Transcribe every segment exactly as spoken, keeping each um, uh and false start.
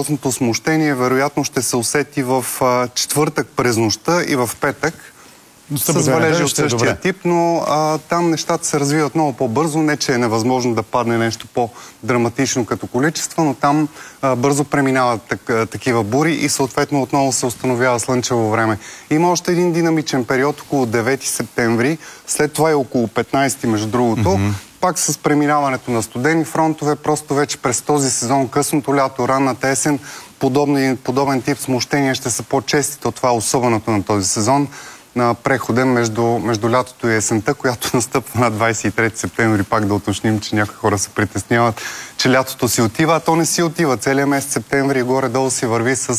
яростното смущение вероятно ще се усети в а, четвъртък през нощта и в петък. С валежи от същия тип, но а, там нещата се развиват много по-бързо. Не, че е невъзможно да падне нещо по-драматично като количество, но там а, бързо преминават так, такива бури и съответно отново се установява слънчево време. Има още един динамичен период около девети септември, след това и около петнайсети между другото. Mm-hmm. Пак с преминаването на студени фронтове, просто вече през този сезон, късното лято, ранната есен, подобен, подобен тип смущения ще са по-чести. То това е особеното на този сезон, на преходен между, между лятото и есента, която настъпва на двайсет и трети септември. Пак да уточним, че някои хора се притесняват, че лятото си отива, а то не си отива. Целият месец септември горе-долу си върви с,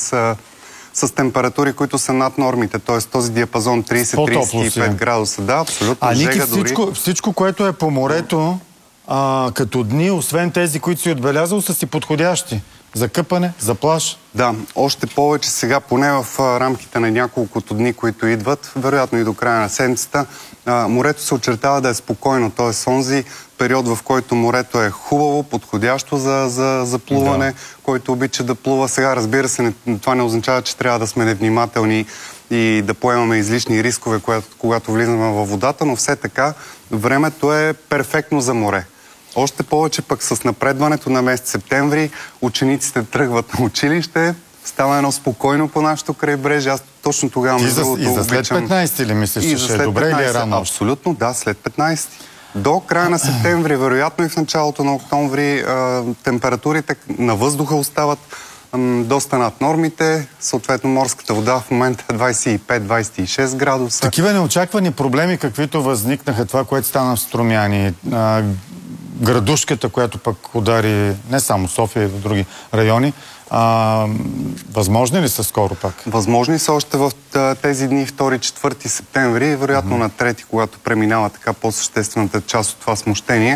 с температури, които са над нормите. Т.е. този диапазон трийсет до трийсет и пет градуса. Да, абсолютно. А Ники, всичко, дори... всичко, което е по морето, а, като дни, освен тези, които си отбелязал, са си подходящи. За къпане, за плаж? Да, още повече сега, поне в а, рамките на няколкото дни, които идват, вероятно и до края на седмицата, а, морето се очертава да е спокойно. Т.е. онзи период, в който морето е хубаво, подходящо за, за, за плуване, да. Който обича да плува. Сега, разбира се, не, това не означава, че трябва да сме невнимателни и да поемаме излишни рискове, когато, когато влизаме във водата, но все така времето е перфектно за море. Още повече пък с напредването на месец септември учениците тръгват на училище, става едно спокойно по нашото крайбрежие. Аз точно тогава... И за, и за след петнайсети ли мислиш, че ще е добре или е рано? Абсолютно, да, след петнайсети. До края на септември, вероятно и в началото на октомври, а, температурите на въздуха остават м, доста над нормите. Съответно, морската вода в момента е двайсет и пет до двайсет и шест градуса. Такива неочаквани проблеми, каквито възникнаха, това, което стана в Струмяни, а, градушката, която пък удари не само София, и в други райони. А, възможни ли са скоро пак? Възможни са още в тези дни, втори до четвърти септември, вероятно mm-hmm. на трети, когато преминава така по-съществената част от това смущение.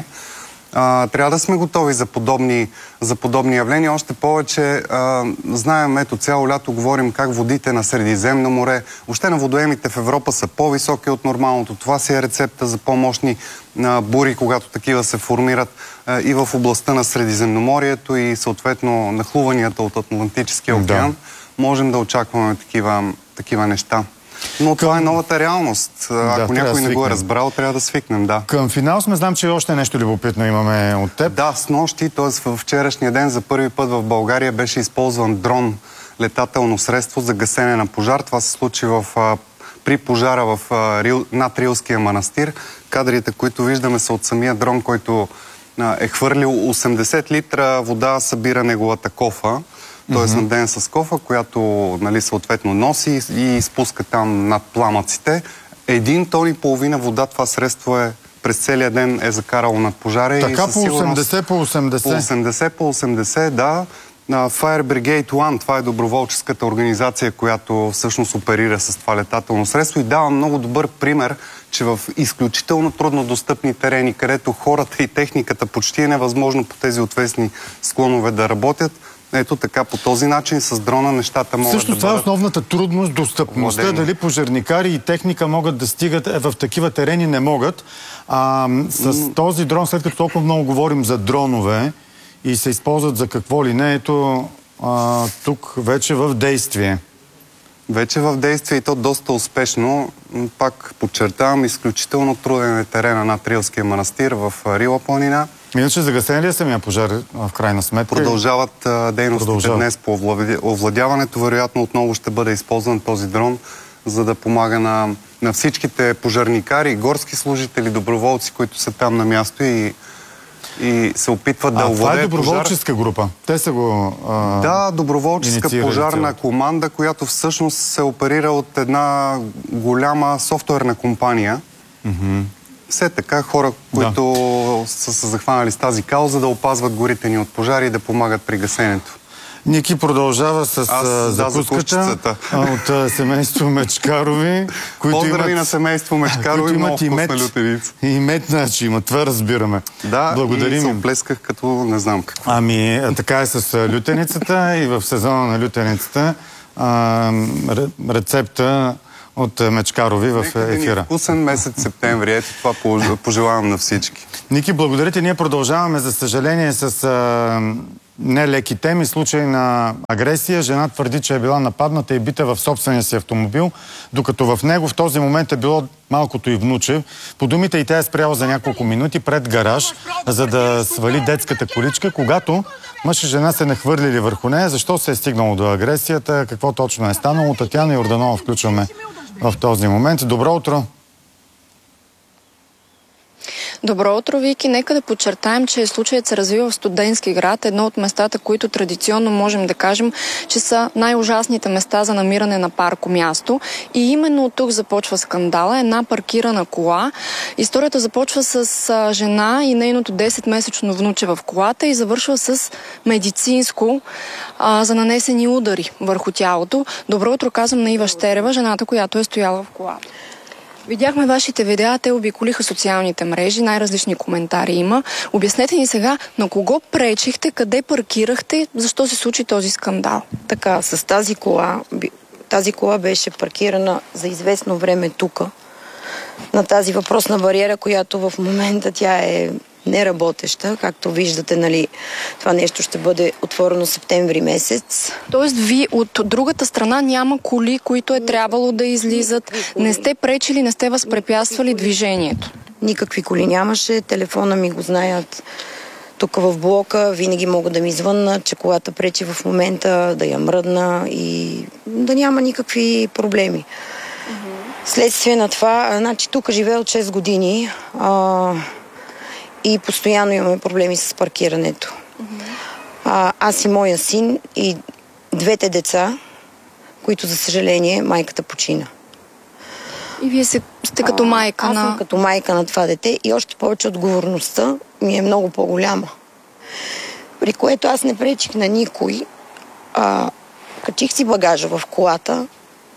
А, трябва да сме готови за подобни, за подобни явления. Още повече а, знаем, ето цяло лято говорим как водите на Средиземно море, въобще на водоемите в Европа са по-високи от нормалното. Това си е рецепта за по-мощни а, бури, когато такива се формират а, и в областта на Средиземноморието и съответно нахлуванията от Атлантическия океан. Да. Можем да очакваме такива, такива неща. Но към... това е новата реалност. Да, ако някой да не го е разбрал, трябва да свикнем, да. Към финал сме, знам, че още нещо любопитно имаме от теб. Да, с нощи, т.е. в вчерашния ден за първи път в България беше използван дрон, летателно средство за гасене на пожар. Това се случи в, а, при пожара в, а, Рил, над Рилския манастир. Кадрите, които виждаме, са от самия дрон, който а, е хвърлил осемдесет литра вода, събира неговата кофа. Той е снабден с кофа, която нали, съответно носи и изпуска там над пламъците. Един тон и половина вода, това средство е през целия ден е закарало над пожара. Така и по осемдесет по осемдесет? По осемдесет по осемдесет, да. Fire Brigade One, това е доброволческата организация, която всъщност оперира с това летателно средство и дава много добър пример, че в изключително трудно достъпни терени, където хората и техниката почти е невъзможно по тези отвесни склонове да работят, ето така, по този начин с дрона нещата могат Също да това бъдат... Също това е основната трудност, достъпността, владени. Дали пожарникари и техника могат да стигат е, в такива терени, не могат. А, с mm. този дрон, след като толкова много говорим за дронове и се използват за какво ли не, ето а, тук вече в действие. Вече в действие и то доста успешно. Пак подчертавам, изключително труден е терена над Рилския манастир в Рила планина. Иначе загасен ли е самия пожар в крайна сметка? Продължават а, дейностите Продължава. днес по овладяването. Вероятно отново ще бъде използван този дрон, за да помага на, на всичките пожарникари, горски служители, доброволци, които са там на място и, и се опитват а, да овладеят това е доброволческа пожар. група? Те са го а, Да, доброволческа пожарна команда, която всъщност се оперира от една голяма софтуерна компания. Mm-hmm. Все така хора, които да. са се захванали с тази кауза да опазват горите ни от пожари и да помагат при гасенето. Ники продължава с Аз, закуската да, от а, семейство Мечкарови. Поздрави имат, на семейство Мечкарови, много вкусна лютеница. И мед, значи има, това разбираме. Да, благодарим и се оплесках като не знам какво. Ами, така е с лютеницата и в сезона на лютеницата а, рецепта от Мечкарови в ефира. Нека да ни вкусен месец септември. Ето това пожелавам на всички. Ники, благодаря ти. Ние продължаваме, за съжаление, с а, нелеки теми, случай на агресия. Жена твърди, че е била нападната и бита в собствения си автомобил, докато в него в този момент е било малкото и внуче. По думите и тя е спряла за няколко минути пред гараж, за да свали детската количка, когато мъж и жена се нахвърлили върху нея. Защо се е стигнало до агресията? Какво точно е станало? Татяна Йорданова включваме в този момент. Добро утро! Добро утро, Вики. Нека да подчертаем, че случаят се развива в Студентски град, едно от местата, които традиционно можем да кажем, че са най-ужасните места за намиране на парко място. И именно от тук започва скандала. Една паркирана кола. Историята започва с а, жена и нейното десетмесечно внуче в колата и завършва с медицинско а, за нанесени удари върху тялото. Добро утро, казвам на Ива Щерева, жената, която е стояла в колата. Видяхме вашите видеа, те обиколиха социалните мрежи, най-различни коментари има. Обяснете ни сега, на кого пречихте, къде паркирахте, защо се случи този скандал? Така, с тази кола, тази кола беше паркирана за известно време тук, на тази въпросна бариера, която в момента тя е неработеща. Както виждате, нали, това нещо ще бъде отворено септември месец. Тоест, ви от другата страна няма коли, които е трябвало да излизат. Не сте пречили, не сте възпрепятствали движението. Никакви коли нямаше. Телефона ми го знаят тук в блока. Винаги могат да ми звъннат, че колата пречи в момента, да я мръдна и да няма никакви проблеми. Следствие на това, значи тук живея от шест години а, и постоянно имаме проблеми с паркирането. Uh-huh. А, аз и моя син и двете деца, които за съжаление майката почина. И вие сте като майка а, на... Аз съм като майка на това дете и още повече отговорността ми е много по-голяма. При което аз не пречих на никой. А, качих си багажа в колата,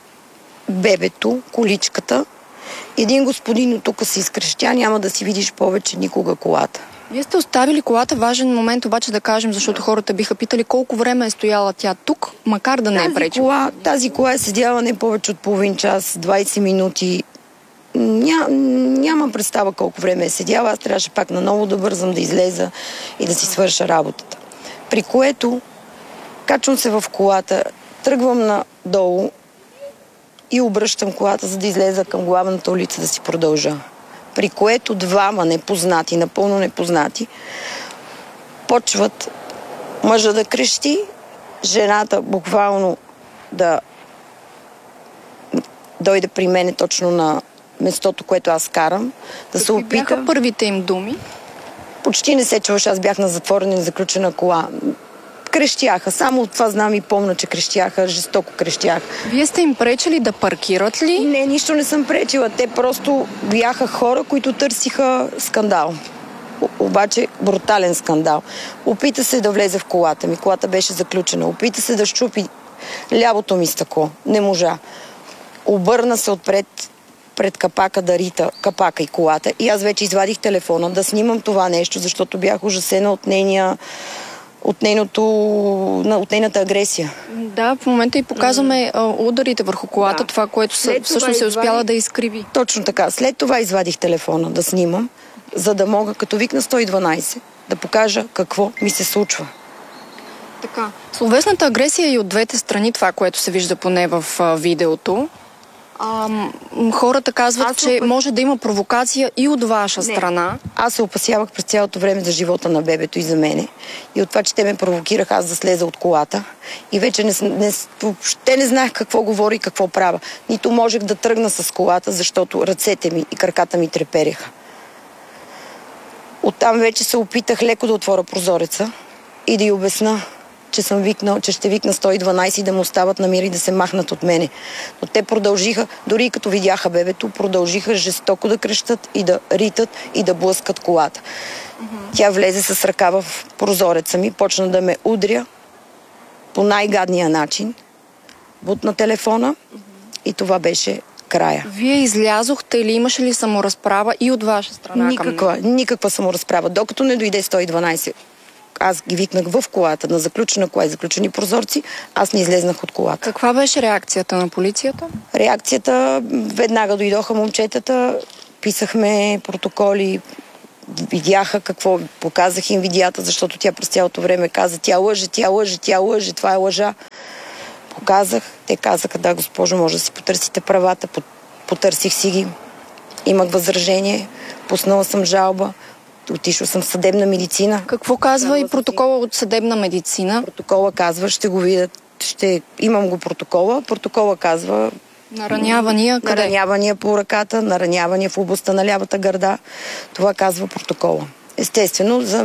бебето, количката. Един господин от тук се изкрещя, няма да си видиш повече никога колата. Вие сте оставили колата, важен момент обаче да кажем, защото хората биха питали колко време е стояла тя тук, макар да не е пречила. Тази кола е седяла не повече от половин час, двайсет минути. Ня, няма представа колко време е седяла. Аз трябваше пак наново да бързам да излеза и да си свърша работата. При което качвам се в колата, тръгвам надолу и обръщам колата, за да излеза към главната улица да си продължа. При което двама непознати, напълно непознати, почват мъжа да крещи, жената буквално да дойде при мене точно на местото, което аз карам, да се опита. Бяха първите им думи? Почти не се чуваш, аз бях на затворена и заключена кола. Крещяха. Само от това знам и помня, че крещяха, жестоко крещяха. Вие сте им пречили да паркират ли? Не, нищо не съм пречила. Те просто бяха хора, които търсиха скандал. Обаче брутален скандал. Опита се да влезе в колата ми. Колата беше заключена. Опита се да щупи лявото ми стъкло. Не можа. Обърна се отпред пред капака да рита капака и колата. И аз вече извадих телефона да снимам това нещо, защото бях ужасена от нейния От, нейното, от нейната агресия. Да, в момента и показваме mm. ударите върху колата, да. Това, което са, всъщност е успяла да изкриви. Точно така. След това извадих телефона да снимам, за да мога, като викна сто и дванайсет, да покажа какво ми се случва. Така. Словесната агресия и от двете страни, това, което се вижда поне в а, видеото. А, хората казват, че опас... може да има провокация и от ваша не. страна. Аз се опасявах през цялото време за живота на бебето и за мене. И от това, че те ме провокираха аз да слеза от колата. И вече не, не, въобще не знаех какво говоря и какво правя. Нито можех да тръгна с колата, защото ръцете ми и краката ми трепереха. Оттам вече се опитах леко да отворя прозореца и да й обясна, че съм викнал, че ще викна сто и дванайсет и да му остават на мир и да се махнат от мене. Но те продължиха, дори и като видяха бебето, продължиха жестоко да крещат и да ритат и да блъскат колата. Mm-hmm. Тя влезе с ръка в прозореца ми, почна да ме удря по най-гадния начин, бутна телефона mm-hmm. и това беше края. Вие излязохте или имаше ли саморазправа и от ваша страна? Никаква, към... никаква саморазправа. Докато не дойде сто и дванайсет, аз ги викнах в колата, на заключена кола и заключени прозорци, аз не излезнах от колата. Каква беше реакцията на полицията? Реакцията, веднага дойдоха момчетата, писахме протоколи, видяха какво, показах им видеята, защото тя през цялото време каза, тя лъже, тя лъже, тя лъже, това е лъжа. Показах, те казаха, да, госпожо, може да си потърсите правата, потърсих си ги, имах възражение, пуснала съм жалба, отишла съм в съдебна медицина. Какво казва и протокола от съдебна медицина? Протокола казва, ще го видят, ще имам го протокола, протокола казва наранявания къде? Наранявания по ръката, наранявания в областта на лявата гърда. Това казва протокола. Естествено, за...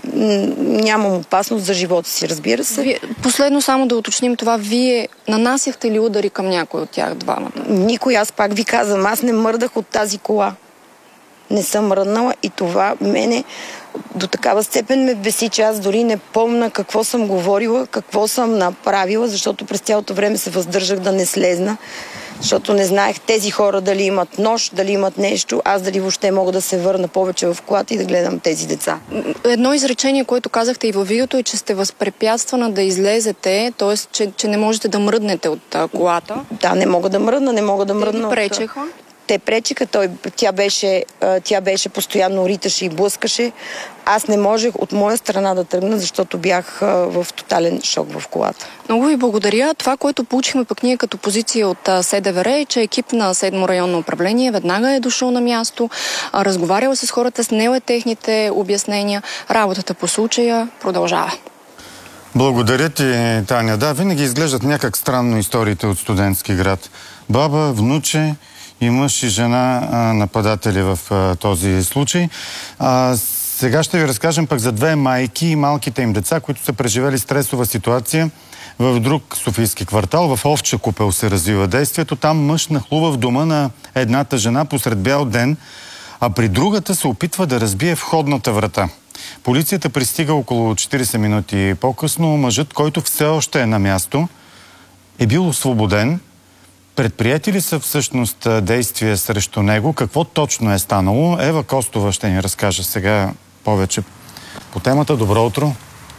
нямам опасност за живота си, разбира се. Вие, последно само да уточним това, вие нанасяхте ли удари към някой от тях двамата? Никой, аз пак ви казвам, аз не мърдах от тази кола. Не съм мръднала и това мене до такава степен ме беси, че аз дори не помня какво съм говорила, какво съм направила, защото през цялото време се въздържах да не слезна, защото не знаех тези хора дали имат нож, дали имат нещо, аз дали въобще мога да се върна повече в колата и да гледам тези деца. Едно изречение, което казахте и във видеото, е, че сте възпрепятствана да излезете, т.е. че, че не можете да мръднете от а, колата. Да, не мога да мръдна, не мога да мръдна. Те ви пречеха? Те пречиха, той, тя, беше, тя беше постоянно риташе и блъскаше. Аз не можех от моя страна да тръгна, защото бях в тотален шок в колата. Много ви благодаря. Това, което получихме пък ние като позиция от СДВР е, че екип на седмо районно управление веднага е дошъл на място, разговарял с хората, снел е техните обяснения. Работата по случая продължава. Благодаря ти, Таня. Да, винаги изглеждат някак странно историите от Студентски град. Баба, внуче и мъж и жена а, нападатели в а, този случай. А, сега ще ви разкажем пък за две майки и малките им деца, които са преживели стресова ситуация в друг софийски квартал. В Овча купел се развива действието. Там мъж нахлува в дома на едната жена посред бял ден, а при другата се опитва да разбие входната врата. Полицията пристига около четирийсет минути по-късно. Мъжът, който все още е на място, е бил освободен. Предприети ли са всъщност действия срещу него? Какво точно е станало? Ева Костова ще ни разкаже сега повече по темата. Добро утро!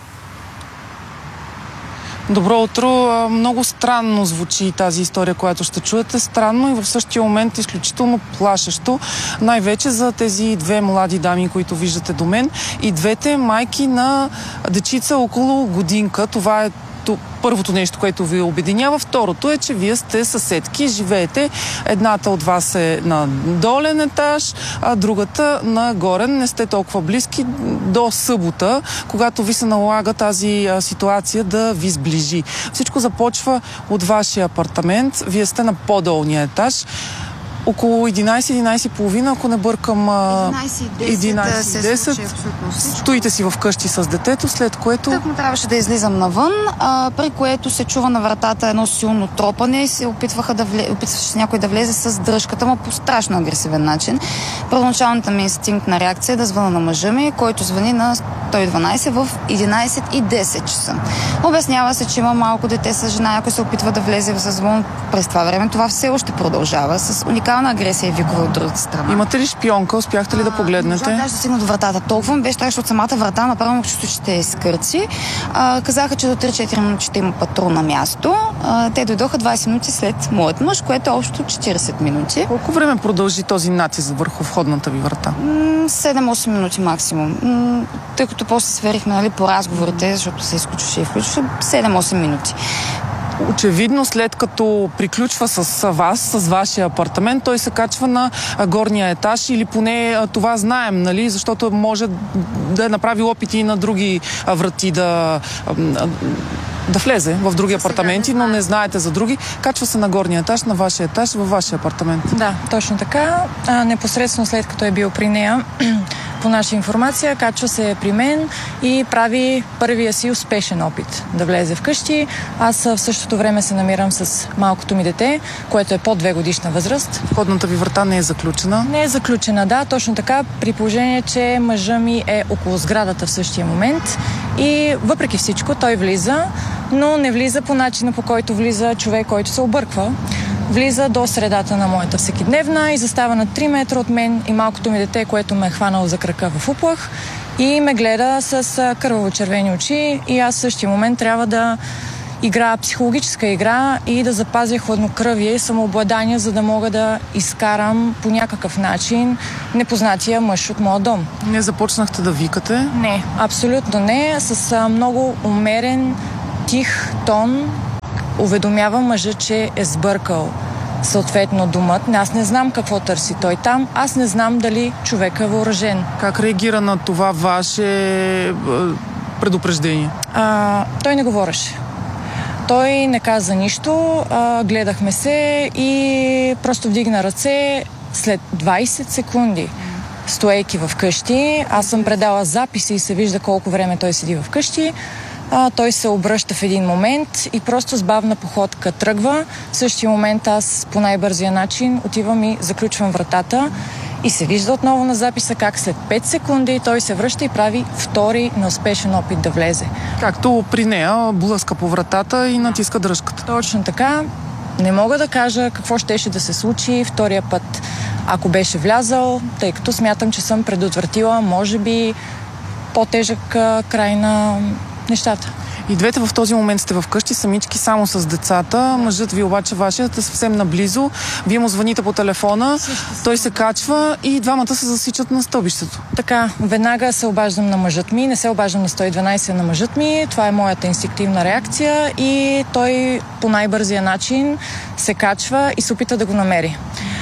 Добро утро! Много странно звучи тази история, която ще чуете. Странно и в същия момент изключително плашещо. Най-вече за тези две млади дами, които виждате до мен. И двете майки на дечица около годинка. Това е първото нещо, което ви обединява. Второто е, че вие сте съседки, живеете. Едната от вас е на долен етаж, а другата на горен. Не сте толкова близки до събота, когато ви се налага тази а, ситуация да ви сближи. Всичко започва от вашия апартамент. Вие сте на по-долния етаж. Около единайсет единайсет и половина, ако не бъркам... единайсет и десет. Стоите си вкъщи с детето, след което... Тък му трябваше да излизам навън, а, при което се чува на вратата едно силно тропане и се опитваха да вле... опитваше някой да влезе с дръжката му по страшно агресивен начин. Първоначалната ми инстинктна реакция е да звъна на мъжа ми, който звъни на сто и дванайсет в единайсет и десет часа. Обяснява се, че има малко дете с жена, ако се опитва да влезе в звън. През това време това все още продължава с уникална агресия и викове от другата страна. Имате ли шпионка? Успяхте ли да погледнете? Не даже да стигна до вратата. Толкова ми беше страшно от самата врата, направо му чувство, че ще изкърци. А, казаха, че до три-четири минути ще има патрул на място. А, те дойдоха двайсет минути след моят мъж, което е общо четирийсет минути. Колко време продължи този натиск върху входната ви врата? седем-осем минути максимум. М- тъй като после сверихме, нали, по разговорите, защото се изключваше и включваше, седем-осем минути. Очевидно, след като приключва с вас, с вашия апартамент, той се качва на горния етаж или поне това знаем, нали? Защото може да е направил опити и на други врати да, да влезе в други апартаменти, но не знаете за други. Качва се на горния етаж, на вашия етаж, във вашия апартамент. Да, точно така. А, непосредствено след като е бил при нея, по наша информация, качва се при мен и прави първия си успешен опит да влезе вкъщи. Аз в същото време се намирам с малкото ми дете, което е под две годишна възраст. Входната ви врата не е заключена? Не е заключена, да, точно така, при положение, че мъжа ми е около сградата в същия момент и въпреки всичко той влиза, но не влиза по начина, по който влиза човек, който се обърква. Влиза до средата на моята всекидневна и застава на три метра от мен и малкото ми дете, което ме е хванало за крака в уплах и ме гледа с кърваво-червени очи и аз в същия момент трябва да игра, психологическа игра и да запазя хладнокръвие и самообладание, за да мога да изкарам по някакъв начин непознатия мъж от моя дом. Не започнахте да викате? Не, абсолютно не. С а, много умерен, тих тон уведомява мъжа, че е сбъркал съответно думът. Аз не знам какво търси той там. Аз не знам дали човек е въоръжен. Как реагира на това ваше предупреждение? А, той не говореше. Той не каза нищо. А, гледахме се и просто вдигна ръце след двайсет секунди. Стоейки в къщи, аз съм предала записи и се вижда колко време той седи в къщи. А, той се обръща в един момент и просто с бавна походка тръгва. В същия момент аз по най-бързия начин отивам и заключвам вратата и се вижда отново на записа как след пет секунди той се връща и прави втори неуспешен опит да влезе. Както при нея, блъска по вратата и натиска дръжката. Точно така. Не мога да кажа какво щеше да се случи втория път, ако беше влязал, тъй като смятам, че съм предотвратила, може би, по-тежък край на нещата. И двете в този момент сте вкъщи, самички, само с децата. Мъжът ви обаче, вашият, е съвсем наблизо. Вие му звъните по телефона, той се качва и двамата се засичат на стълбището. Така, веднага се обаждам на мъжът ми, не се обаждам на сто и дванайсет на мъжът ми. Това е моята инстинктивна реакция и той по най-бързия начин се качва и се опита да го намери.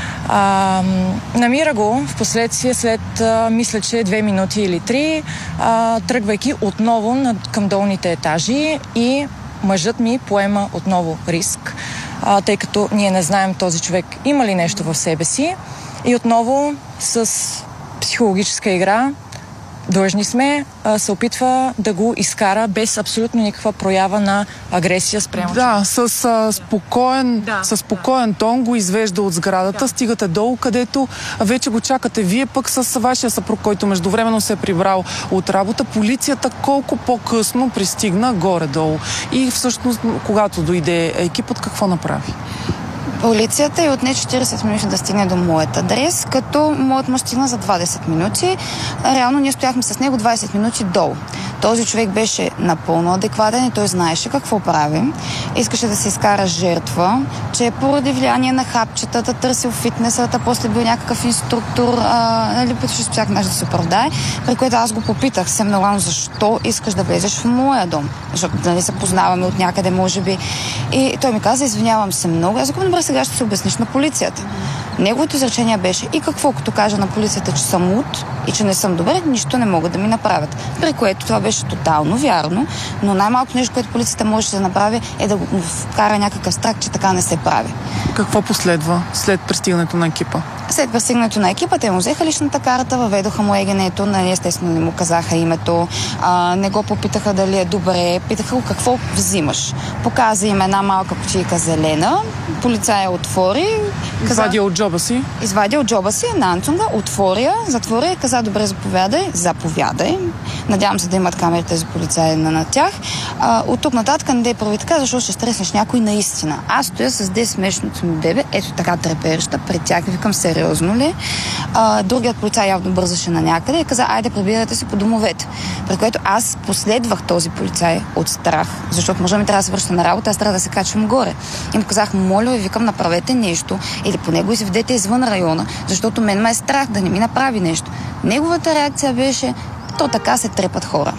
А, намира го в последствие след, а, мисля, че две минути или три, а, тръгвайки отново на, към долните етажи и мъжът ми поема отново риск, а, тъй като ние не знаем този човек има ли нещо в себе си и отново с психологическа игра длъжни сме, а, се опитва да го изкара без абсолютно никаква проява на агресия спрямо. Да, с а, спокоен, да, с спокоен да. тон го извежда от сградата, да. Стигате долу, където вече го чакате вие, пък с вашия съпруг, който междувременно се е прибрал от работа. Полицията колко по-късно пристигна горе-долу. И всъщност, когато дойде екипът, какво направи? Полицията и отне четирийсет минути да стигне до моят адрес, като моят мъж стигна за двайсет минути. Реално ние стояхме с него двайсет минути долу. Този човек беше напълно адекватен и той знаеше какво прави. Искаше да се изкара жертва, че поради влияние на хапчетата търсил фитнесата, после бил някакъв инструктор, а, нали, пътеше с всяк начин да се оправдае, при което аз го попитах съвсем нормално, защо искаш да влезеш в моя дом? Защото нали се познаваме от някъде, може би. И той ми каза, извинявам се много. Аз го добре, сега ще се обясниш на полицията. Неговото изречение беше и какво, като кажа на полицията, че съм луд и че не съм добре, нищо не могат да ми направят. При което това беше тотално вярно, но най-малко нещо, което полицията може да направи, е да го вкара някакъв страх, че така не се прави. Какво последва след пристигането на екипа? След пристигането на екипа, те му взеха личната карта, въведоха му егенето, нали, естествено не му казаха името, а, не го попитаха дали е добре, питаха го какво взимаш. Показа им една малка кутийка зелена, полицая отвори. Извадя от джоба си? Извадя от джоба си, на Анцунга, отворя, затворя и каза, добре, заповядай, заповядай. Надявам се да имат камерите за полицаи на тях. А, от тук нататък не дей прави така, защото ще стреснеш някой наистина. Аз стоя с десетмесечното ми бебе, ето така трепереща, пред тях, викам сериозно ли. А, другият полицай явно бързаше на някъде и каза, айде прибирайте се по домовете. Пред което аз последвах този полицай от страх, защото може ми трябва да се връща на работа, аз трябва да се качвам горе. И му казах, моля ви, викам, направете нещо или поне го изведете извън района, защото мен ме е страх да не ми направи нещо. Неговата реакция беше, то така се трепат хора.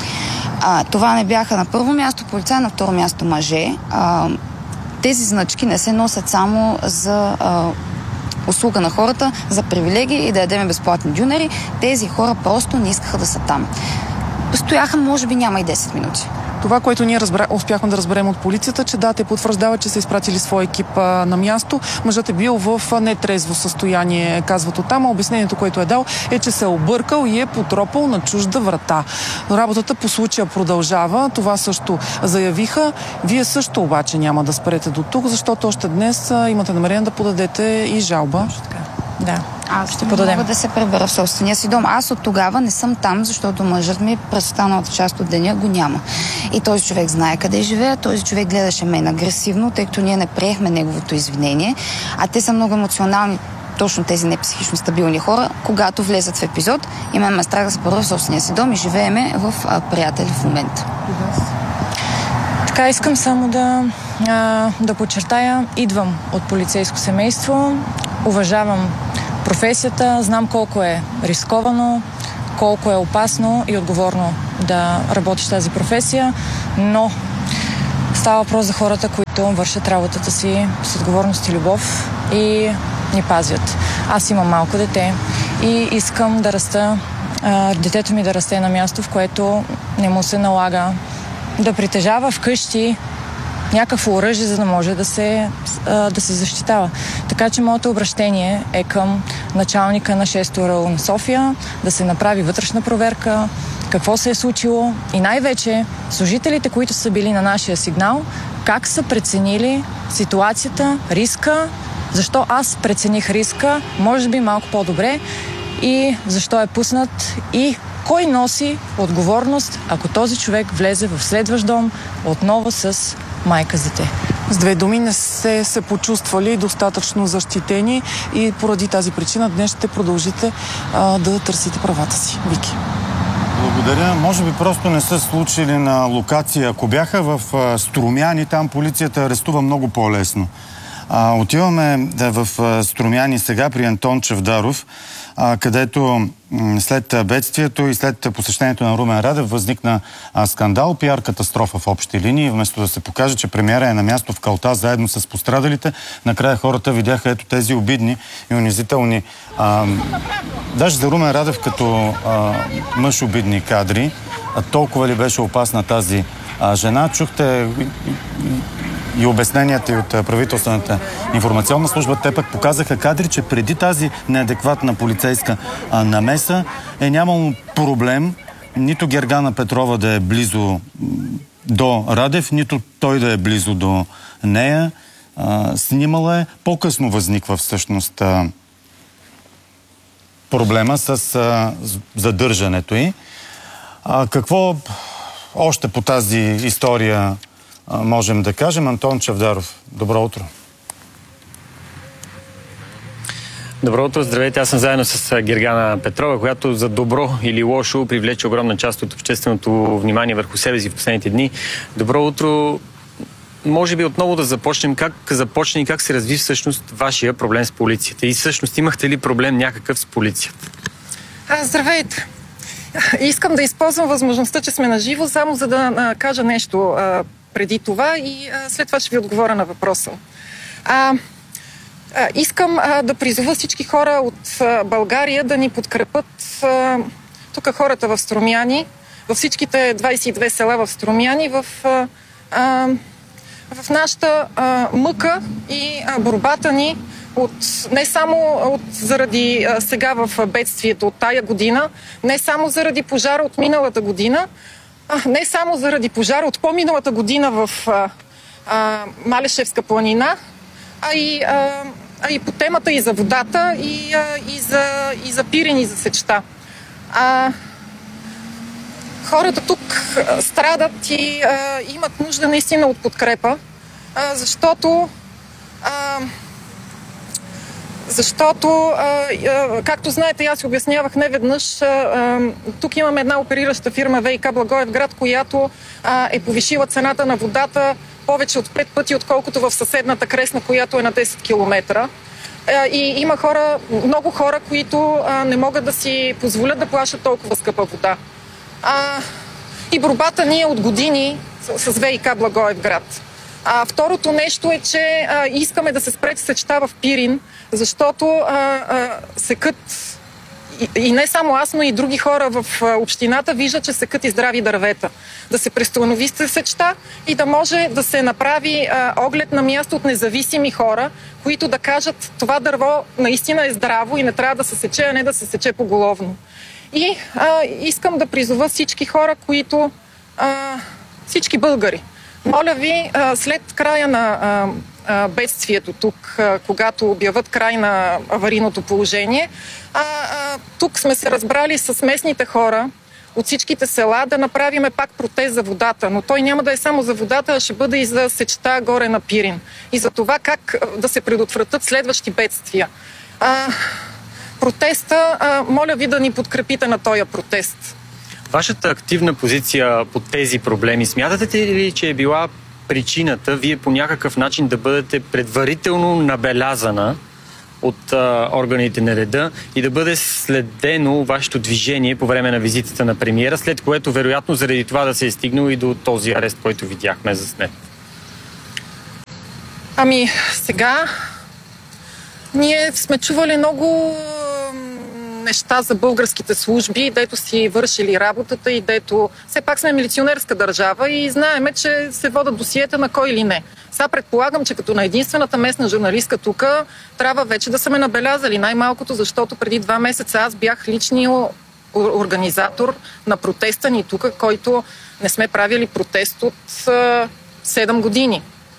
А, това не бяха на първо място полицаи, на второ място мъже. А, тези значки не се носят само за а, услуга на хората, за привилегии и да ядеме безплатни дюнери. Тези хора просто не искаха да са там. Стояха, може би, няма и десет минути. Това, което ние разбра... успяхме да разберем от полицията, че да, те потвърждават, че са изпратили своя екип а, на място. Мъжът е бил в нетрезво състояние, казват оттам. Обяснението, което е дал, е, че се е объркал и е потропал на чужда врата. Работата по случая продължава. Това също заявиха. Вие също обаче няма да спрете до тук, защото още днес а, имате намерение да подадете и жалба. Да. Аз ще подадем. Мога да се пребера в собствения си дом. Аз от тогава не съм там, защото мъжът ми през останалата част от деня го няма. И този човек знае къде живея, този човек гледаше мен агресивно, тъй като ние не приехме неговото извинение, а те са много емоционални, точно тези непсихично стабилни хора, когато влезат в епизод и мен ме страх да се пребера в собствения си дом и живееме в а, приятели в момента. Така, искам само да, а, да подчертая, идвам от полицейско семейство, уважавам професията, знам колко е рисковано, колко е опасно и отговорно да работиш тази професия, но става въпрос за хората, които вършат работата си с отговорност и любов и ни пазят. Аз имам малко дете и искам да раста, а, детето ми да расте на място, в което не му се налага да притежава вкъщи някакво оръжие, за да може да се, а, да се защитава. Така че моето обращение е към началника на шесто РУ на София да се направи вътрешна проверка, какво се е случило и най-вече служителите, които са били на нашия сигнал, как са преценили ситуацията, риска, защо аз прецених риска, може би малко по-добре и защо е пуснат и кой носи отговорност, ако този човек влезе в следващ дом отново с майка с дете. С две думи, не се, се почувствали достатъчно защитени и поради тази причина днес ще продължите а, да търсите правата си. Вики. Благодаря. Може би просто не са случили на локация. Ако бяха в а, Струмяни, там полицията арестува много по-лесно. А, отиваме да, в а, Струмяни сега при Антон Чавдаров, а, където м, след бедствието и след посещението на Румен Радев възникна а, скандал, пиар катастрофа в общи линии. Вместо да се покаже, че премиера е на място в Калта заедно с пострадалите, накрая хората видяха ето тези обидни и унизителни, а, даже за Румен Радев като а, мъж обидни кадри. А толкова ли беше опасна тази а, жена? Чухте и обясненията и от правителствената информационна служба, те пък показаха кадри, че преди тази неадекватна полицейска а, намеса е нямало проблем нито Гергана Петрова да е близо до Радев, нито той да е близо до нея. А, снимала е. По-късно възниква всъщност а, проблема с а, задържането й. А, какво още по тази история можем да кажем? Антон Чавдаров, добро утро. Добро утро, здравейте. Аз съм заедно с Гергана Петрова, която за добро или лошо привлече огромна част от общественото внимание върху себе си в последните дни. Добро утро. Може би отново да започнем. Как започне и как се разви всъщност вашия проблем с полицията? И всъщност имахте ли проблем някакъв с полицията? А, здравейте. Искам да използвам възможността, че сме на живо, само за да а, кажа нещо а, преди това и а, след това ще ви отговоря на въпроса. А, а, искам а, да призова всички хора от а, България да ни подкрепят а, тук хората в Струмяни, във всичките двайсет и две села в Струмяни, в, а, а, в нашата а, мъка и а, борбата ни от, не само от, заради а, сега в бедствието от тая година, не само заради пожара от миналата година, а, не само заради пожара от по-миналата година в а, а, Малешевска планина, а и, а, а и по темата и за водата, и, а, и, за, и за пирен, и за сечта. А, хората тук а, страдат и а, имат нужда наистина от подкрепа, а, защото а, Защото, а, а, както знаете, аз обяснявах неведнъж, а, а, тук имаме една оперираща фирма ВиК Благоевград, която а, е повишила цената на водата повече от пет пъти, отколкото в съседната Кресна, която е на десет километра. А, и има хора, много хора, които а, не могат да си позволят да плащат толкова скъпа вода. А, и борбата ни е от години с, с ВиК Благоевград. А, второто нещо е, че а, искаме да се спре сечта в Пирин, защото а, а, секът и, и не само аз, но и други хора в а, общината виждат, че секът и здрави дървета. Да се престанови сечта и да може да се направи а, оглед на място от независими хора, които да кажат, това дърво наистина е здраво и не трябва да се сече, а не да се сече поголовно. И а, искам да призова всички хора, които... А, всички българи. Моля ви, след края на бедствието тук, когато обявят край на аварийното положение, тук сме се разбрали с местните хора от всичките села да направиме пак протест за водата. Но той няма да е само за водата, а ще бъде и за сечта горе на Пирин. И за това как да се предотвратят следващи бедствия. Протеста, моля ви да ни подкрепите на този протест. Вашата активна позиция по тези проблеми, смятате ли, че е била причината вие по някакъв начин да бъдете предварително набелязана от а, органите на реда и да бъде следено вашето движение по време на визитата на премиера, след което вероятно заради това да се е стигнало и до този арест, който видяхме заснет? Ами, сега ние сме чували много неща за българските служби, дето си вършили работата и дето... Все пак сме милиционерска държава и знаеме, че се водят досиета на кой или не. Сега предполагам, че като на единствената местна журналистка тук, трябва вече да са ме набелязали. Най-малкото, защото преди два месеца аз бях личния организатор на протеста ни тук, който не сме правили протест от седем години.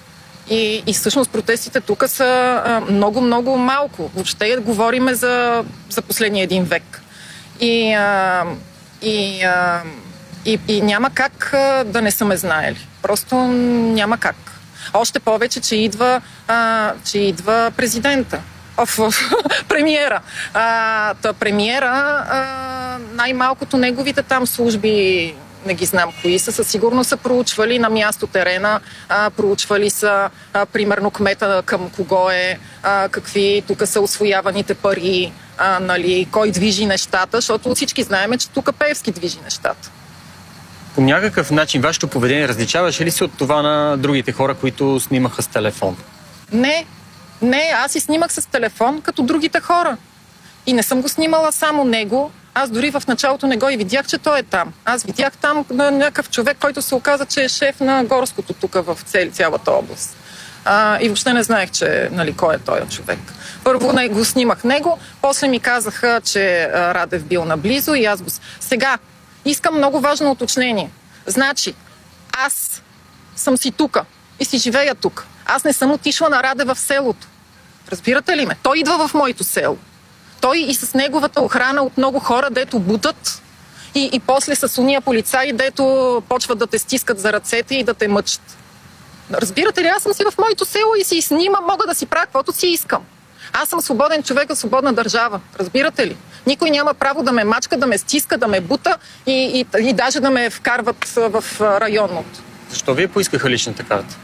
И, и всъщност протестите тук са много-много малко. Въобще говориме за, за последния един век. И, а, и, а, и, и няма как а, да не са ме знаели. Просто няма как. Още повече, че идва, а, че идва президента. Оф, оф, премиера. А, та премиера, а, най-малкото неговите там служби, не ги знам кои са, със сигурност са проучвали на място терена, а, проучвали са, а, примерно, кмета към кого е, а, какви тук са усвояваните пари, а, нали, кой движи нещата, защото всички знаем, че тук Пеевски движи нещата. По някакъв начин вашето поведение различаваше ли се от това на другите хора, които снимаха с телефон? Не, не, аз и снимах с телефон, като другите хора. И не съм го снимала само него. Аз дори в началото не го и видях, че той е там. Аз видях там някакъв човек, който се оказа, че е шеф на горското тук в цели, цялата област. А, и въобще не знаех, че, нали, кой е този човек. Първо не, го снимах него, после ми казаха, че Радев бил наблизо и аз го... Сега, искам много важно уточнение. Значи, аз съм си тука и си живея тук. Аз не съм отишла на Радев в селото. Разбирате ли ме? Той идва в моето село. Той и с неговата охрана от много хора, дето бутат и, и после с уния полицаи, дето почват да те стискат за ръцете и да те мъчат. Разбирате ли, аз съм си в моето село и си снимам, мога да си правя каквото си искам. Аз съм свободен човек в свободна държава. Разбирате ли? Никой няма право да ме мачка, да ме стиска, да ме бута и, и, и даже да ме вкарват в районното. Защо вие поискаха личната карта?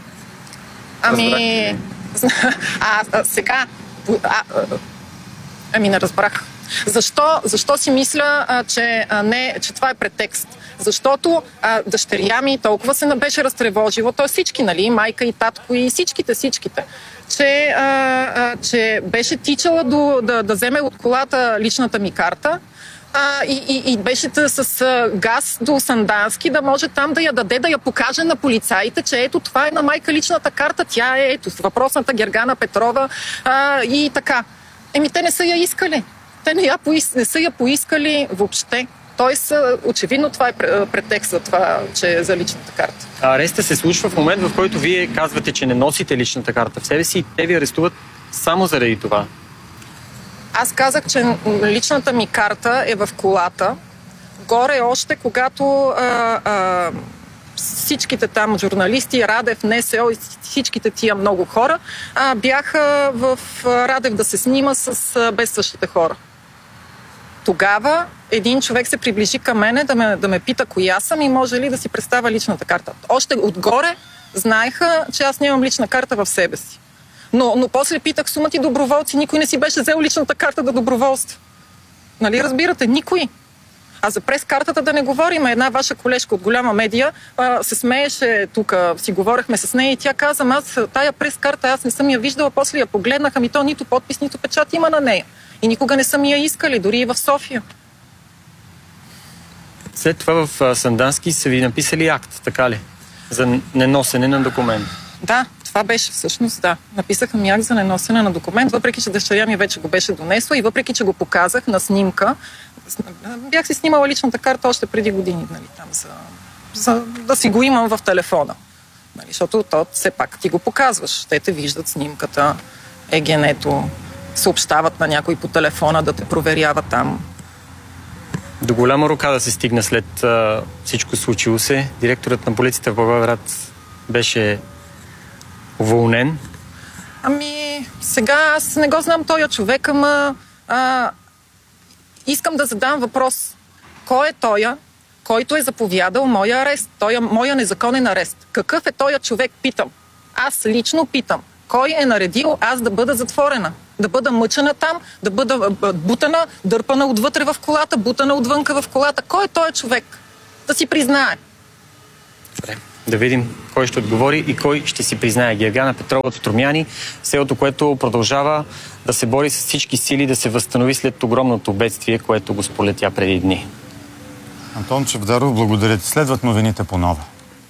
Ами... А, а сега... А, ами не разбрах. Защо, защо си мисля, а, че, а, не, че това е претекст? Защото а, дъщеря ми толкова се беше разтревожило, т.е. всички, нали, майка и татко и всичките, всичките, че, а, а, че беше тичала до, да, да вземе от колата личната ми карта а, и, и, и беше с а, газ до Сандански, да може там да я даде, да я покаже на полицаите, че ето това е на майка личната карта, тя е ето въпросната Гергана Петрова а, и така. Еми, те не са я искали. Те не, я поис... не са я поискали въобще. Тоест, очевидно това е претекст за това, че е за личната карта. Ареста се случва в момент, в който вие казвате, че не носите личната карта в себе си и те ви арестуват само заради това. Аз казах, че личната ми карта е в колата. Горе още, когато а, а, всичките там журналисти, Радев, НСО и всичките тия много хора а, бяха в Радев да се снима с а, без същите хора. Тогава един човек се приближи към мене да ме, да ме пита коя съм и може ли да си представя личната карта. Още отгоре знаеха, че аз нямам лична карта в себе си. Но, но после питах сума ти доброволци, никой не си беше взел личната карта да доброволства. Нали разбирате? Никой. А за прес-картата да не говорим. Една ваша колежка от голяма медия а, се смееше тук, си говорехме с нея и тя каза, аз тая прес-карта аз не съм я виждала, после я погледнах, ами то нито подпис, нито печат има на нея. И никога не съм я искали, дори и в София. След това в Сандански са ви написали акт, така ли? За неносене на документ. Да, това беше всъщност, да. Написаха ми акт за неносене на документ, въпреки че дъщеря ми вече го беше донесла и въпреки че го показах на снимка. Бях си снимала личната карта още преди години, нали, там за, за да си го имам в телефона. Нали, защото то все пак ти го показваш. Те те виждат снимката, ЕГН-то, съобщават на някой по телефона да те проверява там. До голяма рука да се стигна след а, всичко случило се. Директорът на полицията в Благоевград беше уволнен. Ами, сега аз не го знам този човек, ама а, искам да задам въпрос. Кой е тоя? който е заповядал моя арест, той, моя незаконен арест. Какъв е този човек, питам. Аз лично питам. Кой е наредил аз да бъда затворена? Да бъда мъчена там, да бъда бутана, дърпана отвътре в колата, бутана отвънка в колата. Кой е този човек? Да си признае. Добре. Да видим кой ще отговори и кой ще си признае. Гергана Петрова от Струмяни, селото, което продължава да се бори с всички сили да се възстанови след огромното бедствие, което го сполетя преди дни. Антон Чавдаров, благодаря ти. Следват новините по Нова.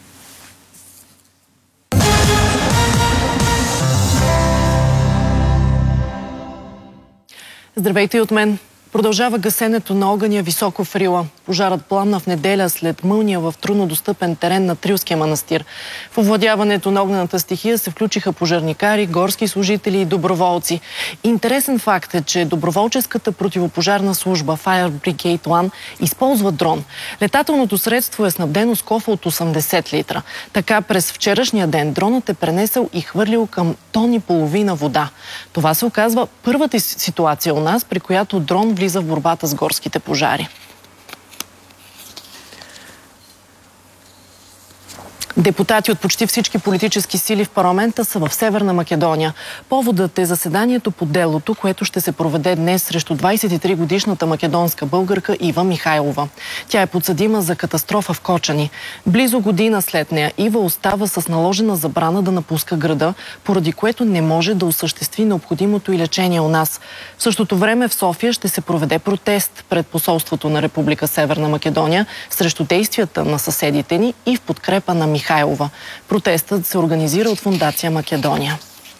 Здравейте и от мен. Продължава гасенето на огъня високо в Рила. Пожарът пламна в неделя след мълния в труднодостъпен терен на Трилския манастир. В овладяването на огнената стихия се включиха пожарникари, горски служители и доброволци. Интересен факт е, че доброволческата противопожарна служба Fire Brigade One използва дрон. Летателното средство е снабдено с кофа от осемдесет литра. Така през вчерашния ден дронът е пренесъл и хвърлил към тон и половина вода. Това се оказва първата ситуация у нас, при която дрон влиза в борбата с горските пожари. Депутати от почти всички политически сили в парламента са в Северна Македония. Поводът е заседанието по делото, което ще се проведе днес срещу двадесет и три годишната македонска българка Ива Михайлова. Тя е подсъдима за катастрофа в Кочани. Близо година след нея Ива остава с наложена забрана да напуска града, поради което не може да осъществи необходимото и лечение у нас. В същото време в София ще се проведе протест пред посолството на Република Северна Македония срещу действията на съседите ни и в подкрепа на Михайлова. Протестът се организира от Фондация Македония.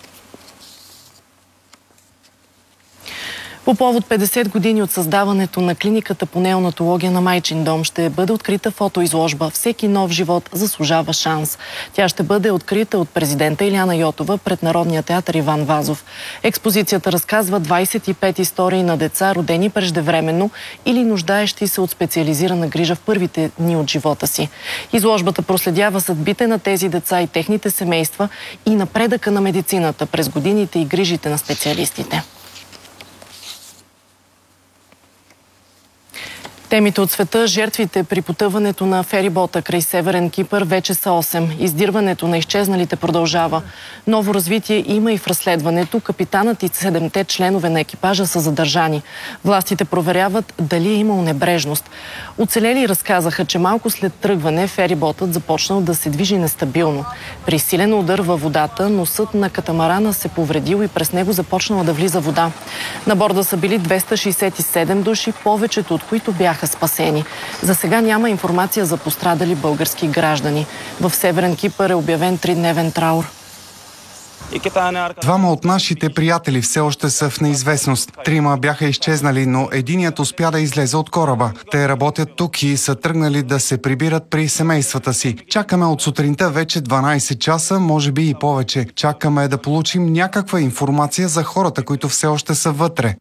По повод петдесет години от създаването на клиниката по неонатология на Майчин дом ще бъде открита фотоизложба "Всеки нов живот заслужава шанс". Тя ще бъде открита от президента Илияна Йотова пред Народния театър Иван Вазов. Експозицията разказва двадесет и пет истории на деца, родени преждевременно или нуждаещи се от специализирана грижа в първите дни от живота си. Изложбата проследява съдбите на тези деца и техните семейства и напредъка на медицината през годините и грижите на специалистите. Темите от света, жертвите при потъването на ферибота край Северен Кипър вече са осем. Издирването на изчезналите продължава. Ново развитие има и в разследването. Капитанът и седемте членове на екипажа са задържани. Властите проверяват дали е имал небрежност. Оцелели разказаха, че малко след тръгване фериботът започнал да се движи нестабилно. При силен удар във водата носът на катамарана се повредил и през него започнала да влиза вода. На борда са били двеста шейсет и седем души, повечето от които бяха спасени. За сега няма информация за пострадали български граждани. В Северен Кипър е обявен тридневен траур. Двама от нашите приятели все още са в неизвестност. Трима бяха изчезнали, но единият успя да излезе от кораба. Те работят тук и са тръгнали да се прибират при семействата си. Чакаме от сутринта вече дванадесет часа, може би и повече. Чакаме да получим някаква информация за хората, които все още са вътре.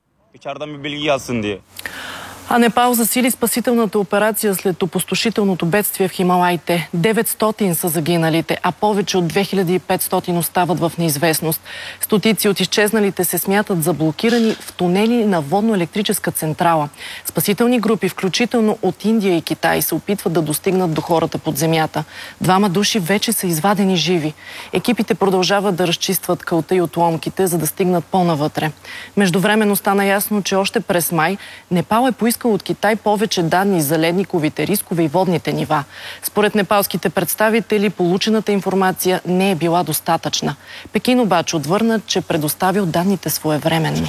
А Непал засили спасителната операция след опустошителното бедствие в Хималайте. деветстотин са загиналите, а повече от две хиляди и петстотин остават в неизвестност. Стотици от изчезналите се смятат за блокирани в тунели на водно-електрическа централа. Спасителни групи, включително от Индия и Китай, се опитват да достигнат до хората под земята. Двама души вече са извадени живи. Екипите продължават да разчистват кълта и отломките, за да стигнат по-навътре. Междувременно стана ясно, че още през май Непал е поискал от Китай повече данни за ледниковите рискове и водните нива. Според непалските представители, получената информация не е била достатъчна. Пекин обаче отвърна, че предоставил данните своевременно.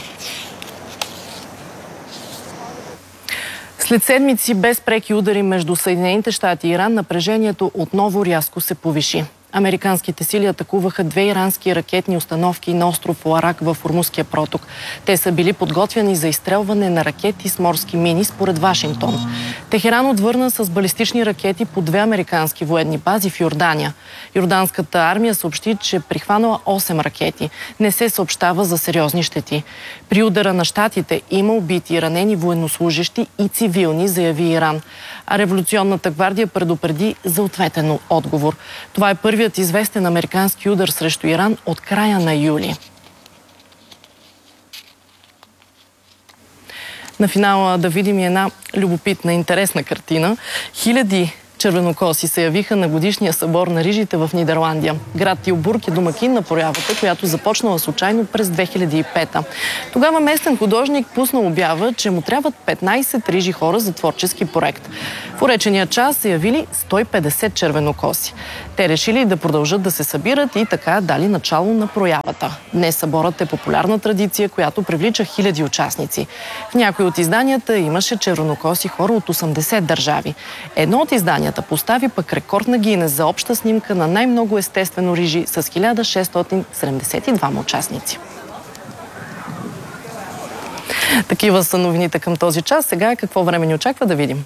След седмици без преки удари между Съединените щати и Иран, напрежението отново рязко се повиши. Американските сили атакуваха две ирански ракетни установки на остров Ларак в Ормузския проток. Те са били подготвяни за изстрелване на ракети с морски мини според Вашингтон. Техеран отвърна с балистични ракети по две американски военни бази в Йордания. Йорданската армия съобщи, че прихванала осем ракети. Не се съобщава за сериозни щети. При удара на щатите има убити и ранени военнослужащи и цивилни, заяви Иран. А Революционната гвардия предупреди за ответен отговор. Това е първият известен американски удар срещу Иран от края на юли. На финала да видим и една любопитна, интересна картина. Хиляди червенокоси се явиха на годишния събор на рижите в Нидерландия. Град Тилбург е домакин на проявата, която започнала случайно през две хиляди и пета. Тогава местен художник пусна обява, че му трябват петнайсет рижи хора за творчески проект. В уречения час се явили сто и петдесет червенокоси. Те решили да продължат да се събират и така дали начало на проявата. Днес съборът е популярна традиция, която привлича хиляди участници. В някои от изданията имаше червенокоси хора от осемдесет държави. Едно от изданията постави пък рекорд на Гинес за обща снимка на най-много естествено рижи с хиляда шестстотин седемдесет и двама участници. Такива са новините към този час. Сега какво време ни очаква да видим?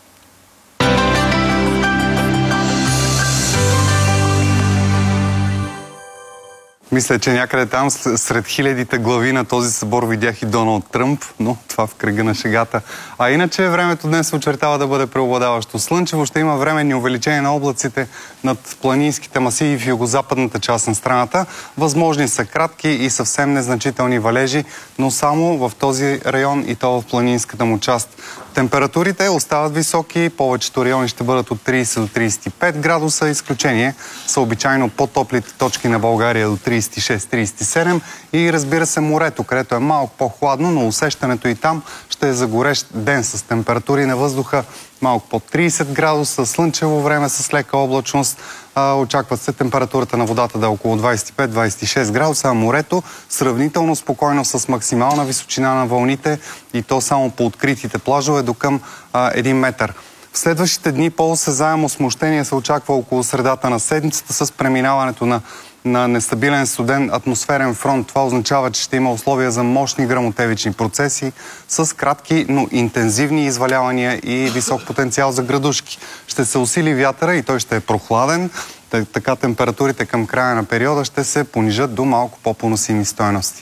Мисля, че някъде там сред хилядите глави на този събор видях и Доналд Тръмп, но това в кръга на шегата. А иначе времето днес се очертава да бъде преобладаващо слънчево. Ще има временни увеличения на облаците над планинските масиви в югозападната част на страната. Възможни са кратки и съвсем незначителни валежи, но само в този район и то в планинската му част. Температурите остават високи, повечето райони ще бъдат от трийсет до трийсет и пет градуса. Изключение са обичайно по-топлите точки на България до трийсет и шест трийсет и седем и разбира се морето, където е малко по-хладно, но усещането и там ще е за горещ ден с температури на въздуха малко под трийсет градуса, слънчево време с лека облачност. Очакват се температурата на водата да е около двайсет и пет двайсет и шест градуса, а морето сравнително спокойно с максимална височина на вълните и то само по откритите плажове до към един метър. В следващите дни по-осезаемо смущение се очаква около средата на седмицата с преминаването на на нестабилен студен атмосферен фронт. Това означава, че ще има условия за мощни гръмотевични процеси с кратки, но интензивни извалявания и висок потенциал за градушки. Ще се усили вятъра и той ще е прохладен. Така температурите към края на периода ще се понижат до малко по-поносими стойности.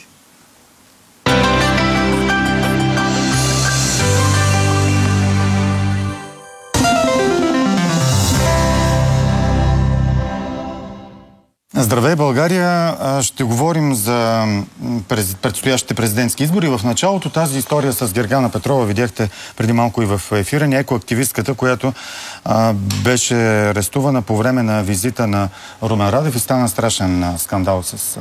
Здравей, България! Ще говорим за предстоящите президентски избори. В началото тази история с Гергана Петрова видяхте преди малко и в ефира. Ни екоактивистката, която а, беше арестувана по време на визита на Румен Радев и стана страшен а, скандал с а,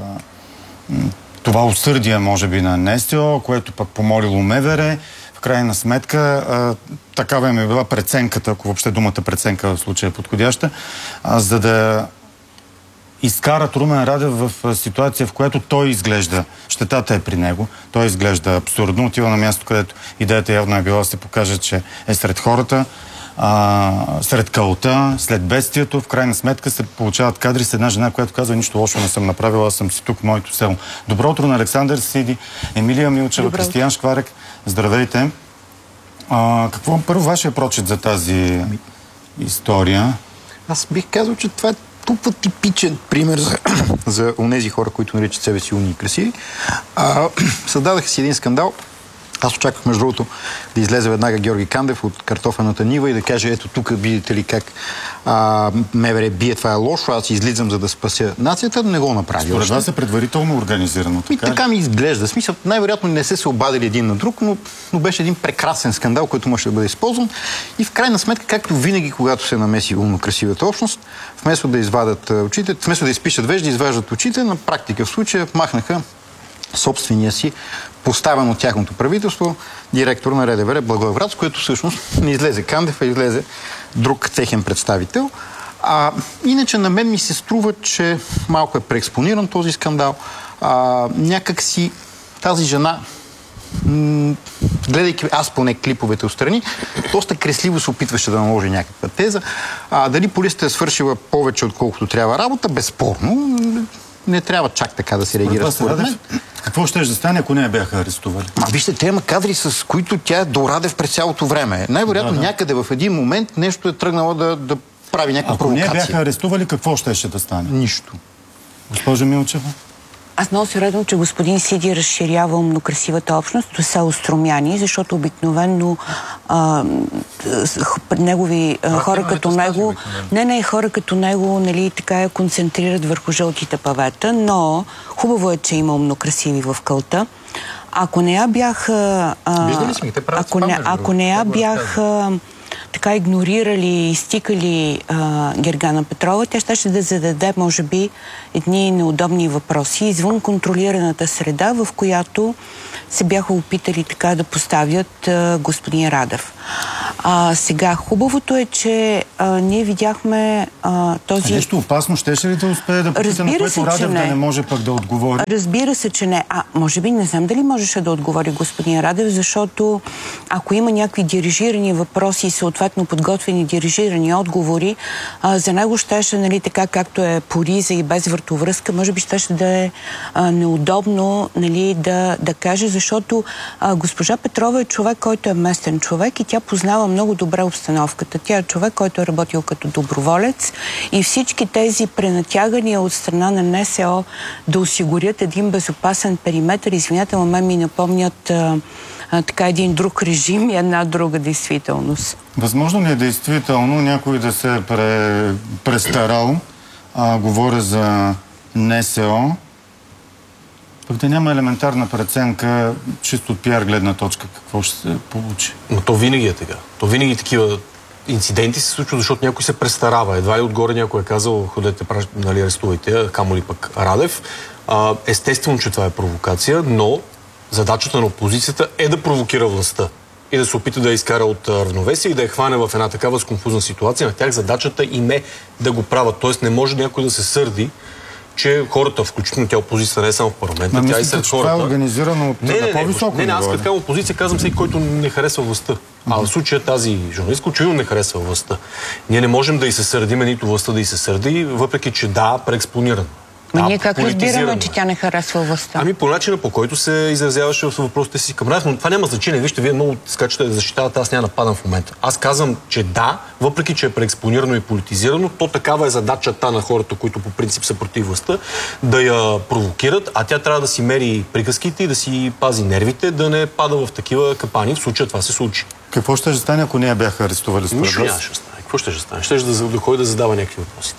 това усърдие, може би, на НСО, което пък помолило МВР. В крайна сметка, а, такава им е била преценката, ако въобще думата преценка в случая е подходяща, а, за да изкарат Румен Радев в ситуация, в която той изглежда, щетата е при него, той изглежда абсурдно, отива на място, където идеята явно е била да се покаже, че е сред хората, а, сред калта, след бедствието. В крайна сметка се получават кадри с една жена, която казва: нищо лошо не съм направила, аз съм си тук в моето село. Добро утро на Александър Сиди, Емилия Милчева, Добро. Кристиян Шкварек. Здравейте. А, какво първо вашия прочит за тази история? Аз бих казал, че това е тупо типичен пример за, за онези хора, които наричат себе си умни и красиви. А, създадаха си един скандал. Аз очаквах, между другото, да излезе веднага Георги Кандев от картофената нива и да каже: ето тук видите ли как а, МВР бие, това е лошо, аз излизам, за да спася нацията. Не го направи. Според вас е предварително организирано. Така, и така ми изглежда. Смисъл, най-вероятно не се се обадили един на друг, но, но беше един прекрасен скандал, който може да бъде използван. И в крайна сметка, както винаги, когато се намеси умно-красивата общност, вместо да извадат очите, вместо да изпишат вежди, изваждат очите, на практика в случая махнаха собствения си, поставен от тяхното правителство, директор на РДВР Благоевград, с което всъщност не излезе Кандев, а излезе друг техен представител. А, иначе на мен ми се струва, че малко е преекспониран този скандал. А, някак си тази жена, м- гледайки аз поне клиповете отстрани, доста кресливо се опитваше да наложи някаква теза. А, дали полицията е свършила повече, отколкото трябва работа, безспорно. Не трябва чак така да се реагира според мен. Какво ще да стане, ако не я бяха арестували? Ма, вижте, те има кадри, с които тя е до Радев през цялото време. Най-вероятно да, да. някъде в един момент нещо е тръгнало да, да прави някаква ако провокация. Ако не я бяха арестували, какво ще ще да стане? Нищо. Госпожа Милчева? Аз много се радвам, че господин Сиди разширява умно-красивата общност до село Струмяни, защото обикновено а, негови а, хора като него, не, не, хора като него, нали, така я концентрират върху жълтите павета, но хубаво е, че има умно-красиви в кълта. Ако не я бях... Виждали сме, те правят ако, не, ако не я бях така игнорирали и изтикали а, Гергана Петрова, тя ще да зададе, може би, едни неудобни въпроси извън контролираната среда, в която се бяха опитали така да поставят а, господин Радев. А, сега, хубавото е, че а, ние видяхме а, този... А нещо опасно щеше ли да успее да попита, на което Радев не. да не може пък да отговори? Разбира се, че не. А, може би, не знам дали можеше да отговори господин Радев, защото ако има някакви дирижирани въпроси и съответно подготвени дирижирани отговори, а, за него щеше, нали, така както е по риза и без вратовръзка, може би щеше да е а, неудобно, нали, да, да каже, защото а, госпожа Петрова е човек, който е местен човек и тя познава много добре обстановката. Тя е човек, който е работил като доброволец и всички тези пренатягания от страна на НСО да осигурят един безопасен периметр, извинете, но мен ми напомнят а, а, така един друг режим и една друга действителност. Възможно ли е действително някой да се е пре, престарал, а, говоря за НСО, пък да няма елементарна преценка, чисто от пиар гледна точка, какво ще се получи? Но то винаги е така. То винаги такива инциденти се случват, защото някой се престарава. Едва ли отгоре някой е казал, ходете, нали, арестувайте, камо ли пък Радев. А, естествено, че това е провокация, но задачата на опозицията е да провокира властта и да се опита да я изкара от равновесие и да я хване в една такава сконфузна ситуация. На тях задачата им е да го правят. Тоест не може някой да се сърди, че хората, включително тя опозицията не е само в парламента, Но тя мислите, и сред че хората. Това е организирано от не, не, не, по-високо. Не, не, аз като казвам опозиция, казвам всеки, който не харесва властта. А в случая тази журналистка очевидно не харесва властта. Ние не можем да и се сърдиме, нито властта да и се сърди, въпреки че да, преекспонирано. Ма ние как разбираме, че тя не харесва властта? Ами по начина, по който се изразяваше в въпросите си към Радев, но това няма значение. Вижте, вие много скачате да защитавате, аз няма нападам в момента. Аз казвам, че да, въпреки че е преекспонирано и политизирано, то такава е задачата на хората, които по принцип са против властта, да я провокират, а тя трябва да си мери приказките и да си пази нервите, да не пада в такива капани. В случая това се случи. Какво ще стане, ако не я бяха арестували според Нищо нямаше стане. Какво ще стане? Ще да, да ходи да задава някакви въпроси.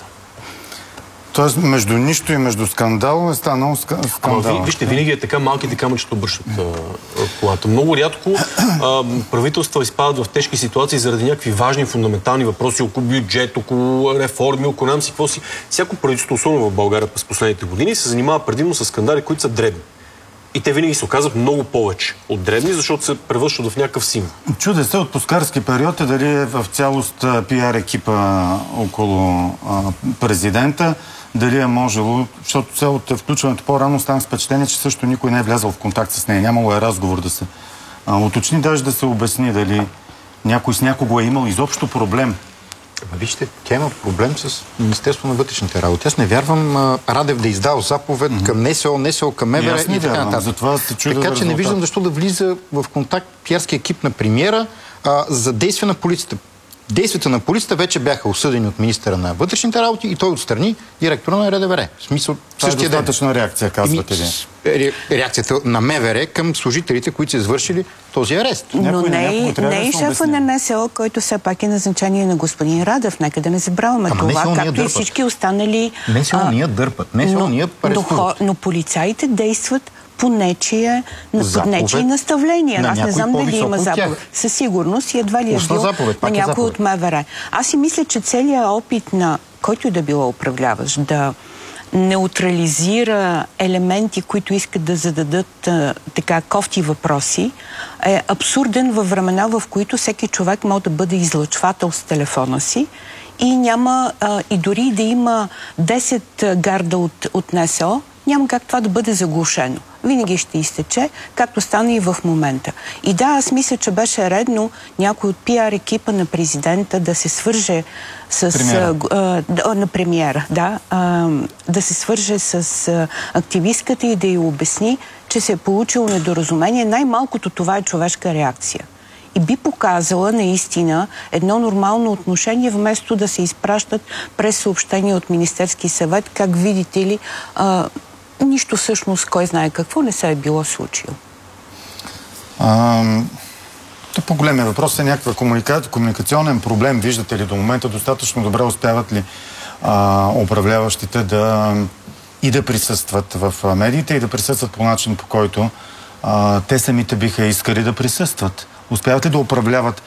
Тоест, между нищо и между скандал е станал скандал. Ама вижте, винаги е така, малките камъчета обръщат колата. Много рядко а, правителства изпадат в тежки ситуации заради някакви важни, фундаментални въпроси около бюджет, около реформи, около нам си, какво си. Всяко правителство, особено в България през последните години, се занимава предимно с скандали, които са дребни. И те винаги се оказват много повече от дребни, защото се превръщат в някакъв символ. Чуде се от пускарски период е дали е в цялост пиар екипа около а, президента, дали е можело, защото цялото включването по-рано стана с впечатление, че също никой не е влязъл в контакт с нея. Нямало е разговор да се а, уточни, даже да се обясни дали някой с някого е имал изобщо проблем. Ама вижте, тя има проблем с Министерството на вътрешните работи. Аз не вярвам а, Радев да издал заповед mm-hmm. към НСО, НСО към МВР и, и така нататък. Така че не виждам защо да влиза в контакт пиарски екип на премиера а, за действия на полицията. Действията на полицията вече бяха осъдени от министъра на вътрешните работи и той отстрани директора на РДВР. В смисъл, това е достатъчна ден. реакция, казвате ли? Ре, реакцията на МВР към служителите, които са извършили този арест. Но някой, не, някой не и шефа на НСО, който все пак е назначение на господин Радев. Нека да не забравяме Ама това, както дърпат. И всички останали... НСО ние дърпат, НСО ние арестуват. Но, но полицаите действат по нечие, под нечие наставления. На Аз не знам дали има заповед. Със сигурност и едва ли е бил заповед, на някой от МВР. Аз си мисля, че целият опит на който и да било управляващ да неутрализира елементи, които искат да зададат а, така кофти въпроси, е абсурден във времена, в които всеки човек може да бъде излъчвател с телефона си и няма, а, и дори да има десет гарда от, от НСО, няма как това да бъде заглушено. Винаги ще изтече, както стана и в момента. И да, аз мисля, че беше редно някой от пиар екипа на президента да се свърже с... Премиера. А, а, на премиера, да. А, да се свърже с а, активистката и да й обясни, че се е получило недоразумение. Най-малкото това е човешка реакция. И би показала наистина едно нормално отношение, вместо да се изпращат през съобщения от Министерски съвет, как видите ли, а, нищо всъщност, кой знае какво, не се е било случило. По-големия въпрос е някаква комуника... комуникационен проблем. Виждате ли до момента достатъчно добре успяват ли а, управляващите да и да присъстват в медиите и да присъстват по начин, по който а, те самите биха искали да присъстват. Успяват ли да управляват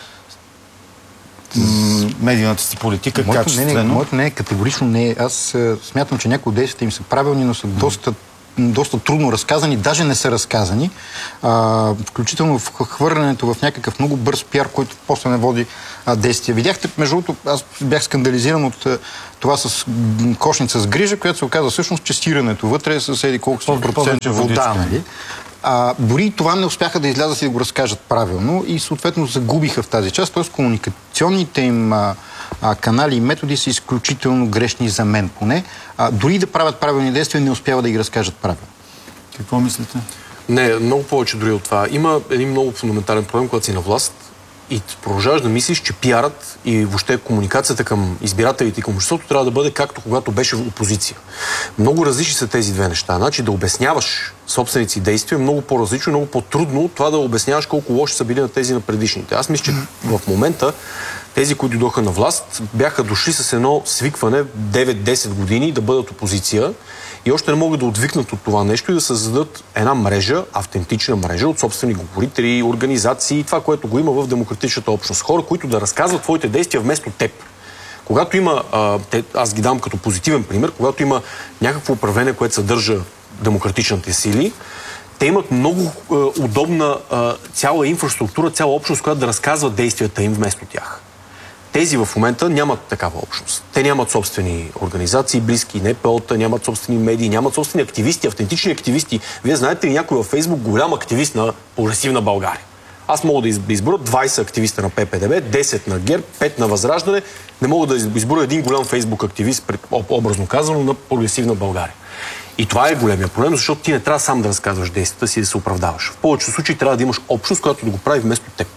медийната си политика моето качествено? Не, моето не е категорично не е. Аз е, смятам, че някои от действията им са правилни, но са доста, доста трудно разказани, даже не са разказани. А, включително в хвърлянето в някакъв много бърз пиар, който после не води а, действия. Видяхте, между другото, аз бях скандализиран от а, това с кошница с грижа, която се оказа всъщност, че стирането вътре е с еди колко си процента вода, нали? А, дори и това не успяха да излязат и да го разкажат правилно и съответно загубиха в тази част, т.е. комуникационните им а, а, канали и методи са изключително грешни за мен поне. А, дори да правят правилни действия, не успяват да ги разкажат правилно. Какво мислите? Не, много повече дори от това. Има един много фундаментален проблем, когато си на власт и продължаваш да мислиш, че пиарът и въобще комуникацията към избирателите и към обществото трябва да бъде както когато беше в опозиция. Много различни са тези две неща. Значи да обясняваш собствените си действия е много по-различно, много по-трудно от това да обясняваш колко лоши са били на тези на предишните. Аз мисля, че в момента тези, които дойдоха на власт, бяха дошли с едно свикване девет-десет години да бъдат опозиция и още не могат да отвикнат от това нещо и да създадат една мрежа, автентична мрежа от собствени говорители, организации, това, което го има в демократичната общност. Хора, които да разказват твоите действия вместо теб. Когато има, а, те, аз ги дам като позитивен пример, когато има някакво управление, което съдържа демократичните сили, те имат много а, удобна а, цяла инфраструктура, цяла общност, която да разказва действията им вместо тях. Тези в момента нямат такава общност. Те нямат собствени организации, близки, НПО-та, нямат собствени медии, нямат собствени активисти, автентични активисти. Вие знаете ли някой във Фейсбук голям активист на прогресивна България? Аз мога да изборя двайсет активиста на П П Д Б, десет на ГЕРБ, пет на Възраждане. Не мога да изборя един голям Фейсбук активист, образно казано, на прогресивна България. И това е големия проблем, защото ти не трябва сам да разказваш действията си и да се оправдаваш. В повечето случаи трябва да имаш общност, която да го прави вместо теб.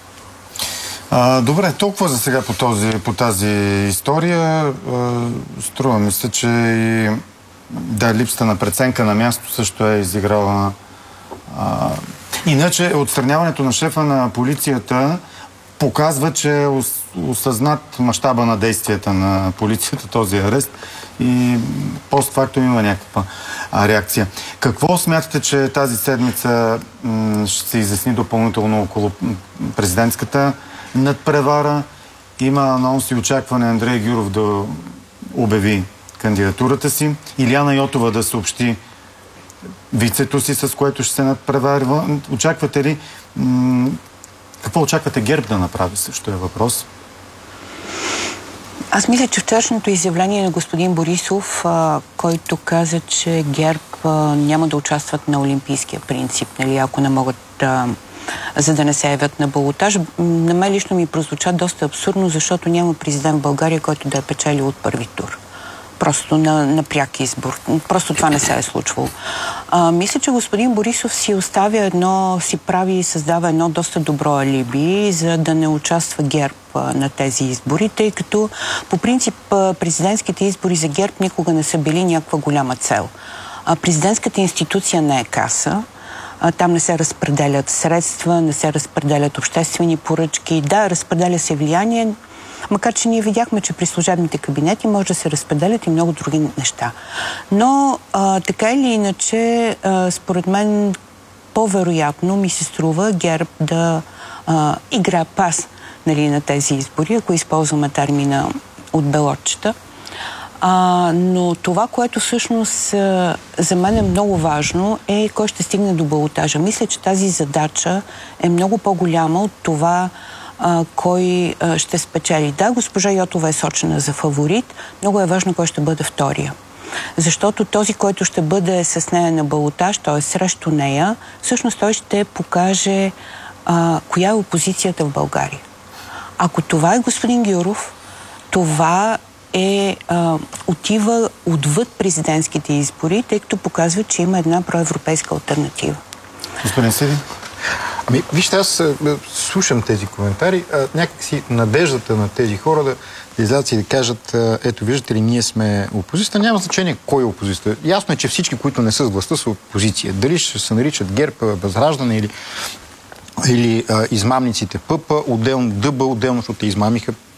А, добре, толкова за сега по, този, по тази история. А, струва ми се, че и, да, липсата на преценка на място също е изиграла. А, иначе отстраняването на шефа на полицията показва, че е осъзнат мащаба на действията на полицията, този арест, и постфактум има някаква а, реакция. Какво смятате, че тази седмица м, ще се изясни допълнително около президентската надпревара? Има анонс и очакване Андрей Гюров да обяви кандидатурата си. Илияна Йотова да съобщи вицето си, с което ще се надпреварва. Очаквате ли... М- какво очаквате ГЕРБ да направи, също е въпрос? Аз мисля, че вчерашното изявление на господин Борисов, а, който каза, че ГЕРБ а, няма да участват на олимпийския принцип, нали, ако не могат да... за да не се явят на балотаж. На мен лично ми прозвуча доста абсурдно, защото няма президент в България, който да е печелил от първи тур. Просто на, на пряк избор. Просто това не се е случвало. А, мисля, че господин Борисов си оставя едно, си прави и създава едно доста добро алиби, за да не участва ГЕРБ а, на тези избори, тъй като по принцип президентските избори за ГЕРБ никога не са били някаква голяма цел. А, президентската институция не е каса. Там не се разпределят средства, не се разпределят обществени поръчки. Да, разпределя се влияние, макар че ние видяхме, че при служебните кабинети може да се разпределят и много други неща. Но а, така или иначе, а, според мен, по-вероятно ми се струва ГЕРБ да а, игра пас, нали, на тези избори, ако използваме термина от белотчета. А, но това, което всъщност а, за мен е много важно, е кой ще стигне до балотажа. Мисля, че тази задача е много по-голяма от това а, кой а, ще спечели. Да, госпожа Йотова е сочена за фаворит. Много е важно кой ще бъде втория. Защото този, който ще бъде с нея на балотаж, т.е. срещу нея, всъщност той ще покаже а, коя е опозицията в България. Ако това е господин Гюров, това е, а, отива отвъд президентските избори, тъй като показва, че има една проевропейска алтернатива. Господин Сиди? Ами, вижте, аз а, слушам тези коментари, а, някакси надеждата на тези хора да излязат и да кажат, а, ето, виждате ли, ние сме опозиция, няма значение кой е опозиция. Ясно е, че всички, които не са с властта, са опозиция. Дали ще се наричат ГЕРБ, Възраждане или, или а, измамниците ПП, отделно ДБ, отделно, защото те измамиха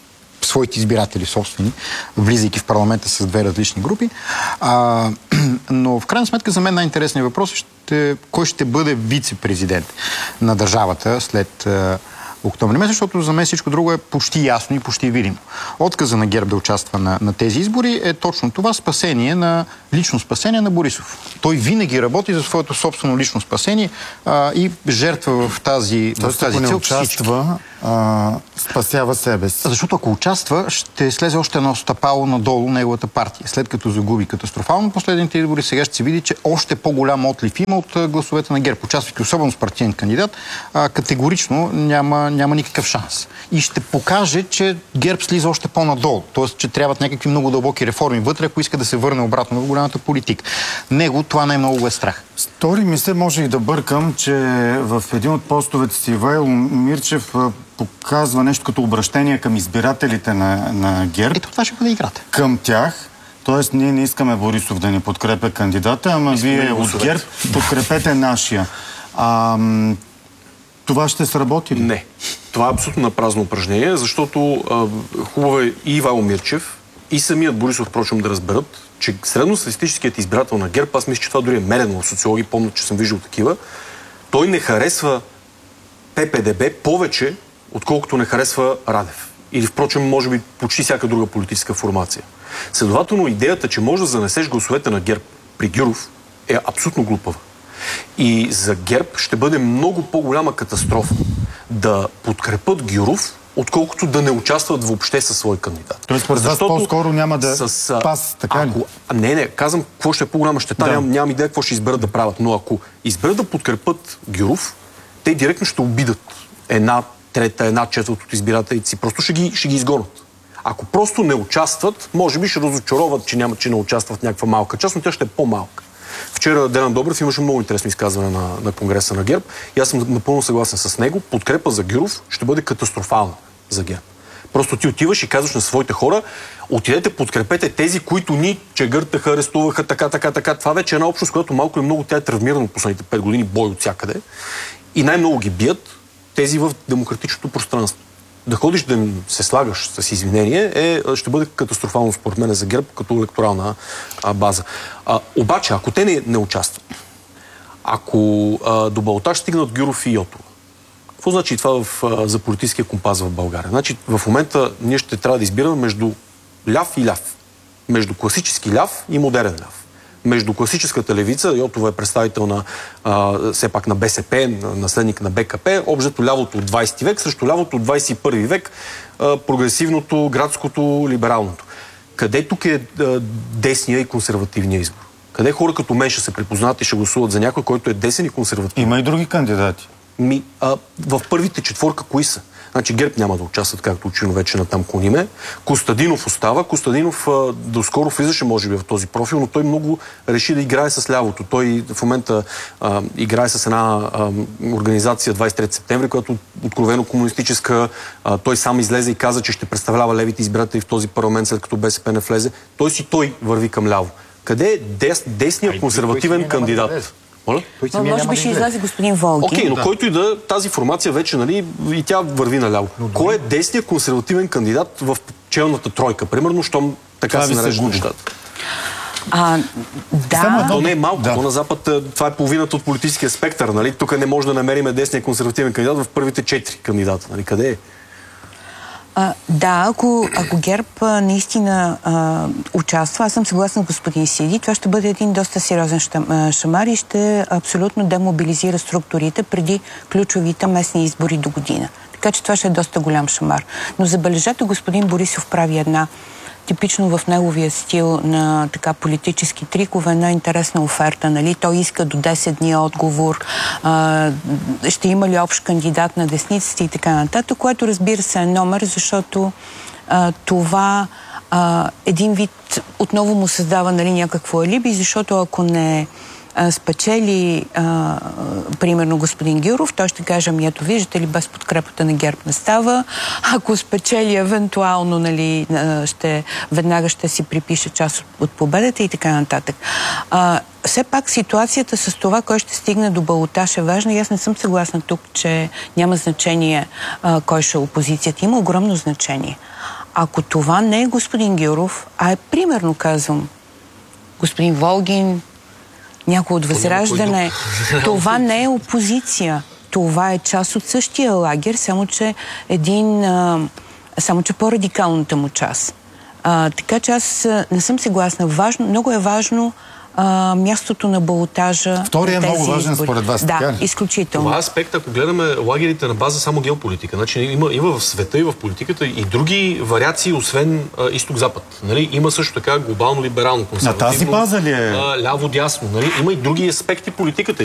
своите избиратели собствени, влизайки в парламента с две различни групи. А, но в крайна сметка за мен най-интересният въпрос е ще, кой ще бъде вице-президент на държавата след октомври месец, защото за мен всичко друго е почти ясно и почти видимо. Отказа на ГЕРБ да участва на, на тези избори е точно това спасение на лично спасение на Борисов. Той винаги работи за своето собствено лично спасение а, и жертва в тази, в тази не цел участва, а, спасява себе си. Защото ако участва, ще слезе още едно стъпало надолу неговата партия. След като загуби катастрофално последните избори, сега ще се види, че още по-голям отлив има от гласовете на ГЕРБ. Участвайки особено с партиен кандидат, а, категорично няма, няма никакъв шанс. И ще покаже, че ГЕРБ слиза още по-надолу. Тоест, че трябват някакви много дълбоки реформи вътре, ако иска да се върне обратно в голямата политика. Него това най-много е страх. Стори ми се, може и да бъркам, че в един от постовете си Ивайло Мирчев показва нещо като обращение към избирателите на, на ГЕРБ. Ето това ще бъде играта. Към тях. Тоест, ние не искаме Борисов да ни подкрепя кандидата, ама искаме вие от ГЕРБ подкрепете нашия. А, това ще сработи ли? Не. Това е абсолютно напразно упражнение, защото а, хубаво е и Ивайло Мирчев, и самият Борисов, впрочем, да разберат, че средностатистическият избирател на ГЕРБ, аз мисля, че това дори е мерено в социологии, помня, че съм виждал такива, той не харесва П П Д Б повече, отколкото не харесва Радев. Или, впрочем, може би почти всяка друга политическа формация. Следователно, идеята, че може да занесеш гласовете на ГЕРБ при Гюров, е абсолютно глупава. И за ГЕРБ ще бъде много по-голяма катастрофа да подкрепят Гюров, отколкото да не участват въобще със свой кандидат. Тоест, според вас по-скоро няма да с, пас, така ли? Ако, не, не, казвам какво ще е по-голяма щета, да. нямам, нямам идея какво ще изберат да правят, но ако изберат да подкрепят Гюров, те директно ще обидат една трета, една четвърт от избирателите си, просто ще ги, ще ги изгонят. Ако просто не участват, може би ще разочароват, че няма, че не участват в някаква малка част, но тя ще е по-малка. Вчера Делян Добрев имаше много интересно изказване на, на Конгреса на ГЕРБ и аз съм напълно съгласен с него. Подкрепа за Гюров ще бъде катастрофална за ГЕРБ. Просто ти отиваш и казваш на своите хора, отидете, подкрепете тези, които ни чегъртаха, арестуваха, така, така, така. Това вече е една общност, която малко или много тя е травмирана последните пет години, бой от всякъде. И най-много ги бият тези в демократичното пространство. Да ходиш да им се слагаш с извинение е, ще бъде катастрофално според мен за ГЕРБ като електорална а, база. А, обаче, ако те не, не участват, ако а, до балотаж стигнат Гюров и Йотова, какво значи това в, а, за политическия компас в България? Значи в момента ние ще трябва да избираме между ляв и ляв. Между класически ляв и модерен ляв. Между класическата левица, Йотова е представител на а, все пак на Б С П, наследник на Б К П, общо лявото от двайсети век, срещу лявото от двайсет и първи век, а, прогресивното, градското, либералното. Къде тук е а, десния и консервативния избор? Къде хора като мен ще се припознат и ще гласуват за някой, който е десен и консервативен? Има и други кандидати. Ми, а, в първите четворка кои са? Значи ГЕРБ няма да участват, както очевидно вече натам клониме. Костадинов остава. Костадинов а, доскоро влизаше, може би, в този профил, но той много реши да играе с лявото. Той в момента а, играе с една а, организация двайсет и трети септември, която откровено комунистическа. А, той сам излезе и каза, че ще представлява левите избиратели в този парламент, след като Б С П не влезе. Той си той върви към ляво. Къде е дес, десният консервативен кандидат? Но, може би ще излезе господин Волги. Окей, okay, но да. Който и да, тази формация вече, нали, и тя върви наляво. Но, кой е десният консервативен кандидат в челната тройка? Примерно, щом така това се нарежда нещата. А, да. То не е малко. Да. То на Запад това е половината от политическия спектър. Нали? Тук не може да намериме десния консервативен кандидат в първите четири кандидата. Нали? Къде е? А, да, ако, ако ГЕРБ а, наистина а, участва, аз съм съгласна с господин Сиди, това ще бъде един доста сериозен шамар и ще абсолютно демобилизира структурите преди ключовите местни избори до година. Така че това ще е доста голям шамар. Но забележете, господин Борисов прави една типично в неговия стил на така политически трикове, една интересна оферта. Нали? Той иска до десет дни отговор, а, ще има ли общ кандидат на десницата и така нататък, което разбира се е номер, защото а, това а, един вид отново му създава, нали, някакво алиби, защото ако не спечели, а, примерно, господин Гюров, той ще каже, ами ето виждате ли, без подкрепата на ГЕРБ не става. Ако спечели, евентуално, нали, ще, веднага ще си припише част от, от победата и така нататък. А, все пак ситуацията с това, кой ще стигне до балотаж е важна и аз не съм съгласна тук, че няма значение а, кой ще е опозицията. Има огромно значение. ако това не е господин Гюров, а е примерно казвам, господин Волгин, някой от Възраждане, това не е опозиция. Това е част от същия лагер, само че един, а, само че по-радикалната му част. А, така че аз не съм съгласна. Важно, много е важно а, мястото на балотажа. Втория е много важен избори. Според вас. Да, така? изключително. Това е аспект, ако гледаме лагерите на база само геополитика. Значи има, има в света и в политиката и други вариации, освен а, изток-запад. Нали? Има също така глобално либерално консервативно. На тази база ли е? Ляво-дясно. Нали? Има и други аспекти политиката.